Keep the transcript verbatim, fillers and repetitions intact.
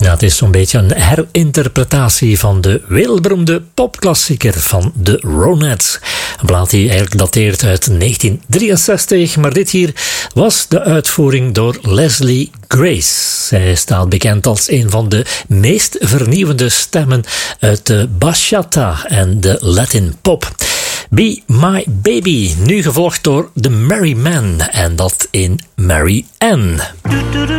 Ja, het is zo'n beetje een herinterpretatie van de wereldberoemde popklassieker van de Ronettes. Een plaat die eigenlijk dateert uit negentien drieënzestig, maar dit hier was de uitvoering door Leslie Grace. Zij staat bekend als een van de meest vernieuwende stemmen uit de bachata en de Latin pop. Be My Baby, nu gevolgd door The Merry Men en dat in Mary Ann.